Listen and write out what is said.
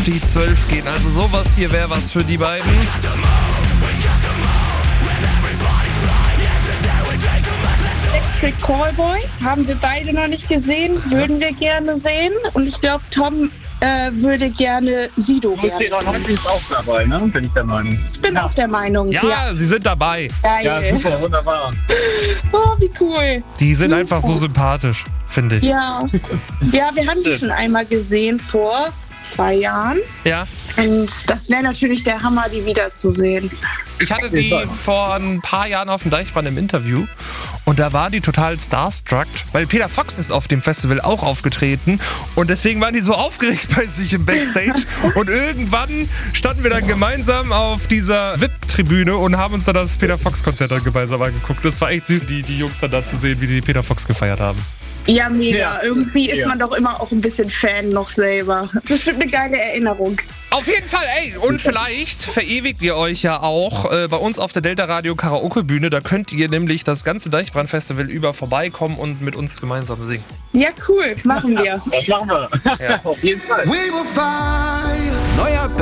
die 12 gehen. Also sowas hier wäre was für die beiden. Electric Callboy haben wir beide noch nicht gesehen, würden wir gerne sehen. Und ich glaube, Tom würde gerne Sido gerne. Ist auch dabei, ne? Bin ich der Meinung. Ich bin auch der Meinung. Ja, sie sind dabei. Geil. Ja, super, wunderbar. Oh, wie cool. Die sind einfach so sympathisch, finde ich. Ja. Ja, wir haben die schon einmal gesehen vor 2 Jahren. Ja. Und das wäre natürlich der Hammer, die wiederzusehen. Ich hatte die vor ein paar Jahren auf dem Deichbrand im Interview und da war die total starstruck, weil Peter Fox ist auf dem Festival auch aufgetreten und deswegen waren die so aufgeregt bei sich im Backstage und irgendwann standen wir dann gemeinsam auf dieser VIP-Tribüne und haben uns dann das Peter Fox-Konzert dann gemeinsam angeguckt. Das war echt süß, die Jungs dann da zu sehen, wie die Peter Fox gefeiert haben. Ja, mega. Ja. Irgendwie ist man doch immer auch ein bisschen Fan noch selber. Bestimmt eine geile Erinnerung. Auf jeden Fall, ey, und vielleicht verewigt ihr euch ja auch bei uns auf der Delta Radio Karaoke Bühne. Da könnt ihr nämlich das ganze Deichbrand-Festival über vorbeikommen und mit uns gemeinsam singen. Ja, cool. Machen wir. Das machen wir. Ja. Auf jeden Fall. We will fly. Neuer